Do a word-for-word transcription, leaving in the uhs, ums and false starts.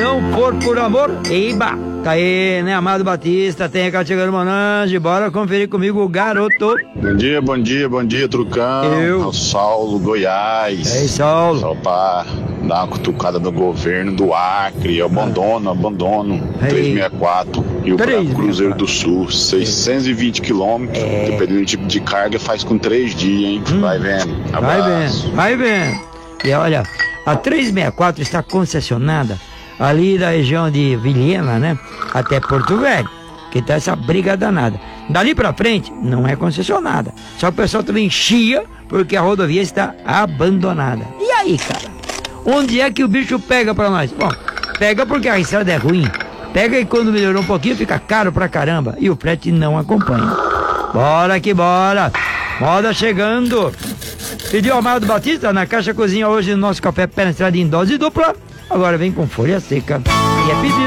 não for por amor, eiba! Tá aí, né, Amado Batista? Tem a chegando, Monange. Bora conferir comigo o garoto. Bom dia, bom dia, bom dia, Trucão. Eu. É o Saulo, Goiás. Ei, Saulo. Só pra dar uma cutucada no governo do Acre. Abandono, abandono. Ei. trezentos e sessenta e quatro. E o Branco Cruzeiro do Sul. seiscentos e vinte quilômetros. É. Dependendo do tipo de carga, faz com três dias, hein? Hum. Vai vendo. Vai Abraço. vendo, vai vendo. E olha, a trezentos e sessenta e quatro está concessionada ali da região de Vilhena, né? Até Porto Velho, que tá essa briga danada. Dali pra frente, não é concessionada. Só que o pessoal também chia porque a rodovia está abandonada. E aí, cara? Onde é que o bicho pega pra nós? Bom, pega porque a estrada é ruim. Pega e quando melhorou um pouquinho fica caro pra caramba. E o frete não acompanha. Bora que bora. Moda chegando. Pediu Amado Batista na Caixa Cozinha hoje no nosso café penetrado em dose dupla. Agora vem com folha seca. E é pedido.